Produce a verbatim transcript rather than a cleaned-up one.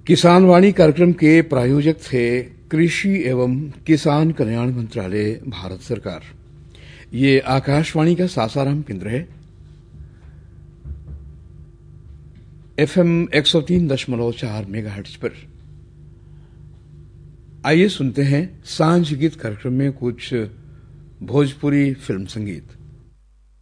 किसान वाणी कार्यक्रम के प्रायोजक थे कृषि एवं किसान कल्याण मंत्रालय, भारत सरकार। ये आकाशवाणी का सासाराम केंद्र है। एफएम एक सौ तीन दशमलव चार मेगाहर्ट्ज पर। आइए सुनते हैं सांझ गीत कार्यक्रम में कुछ भोजपुरी फिल्म संगीत।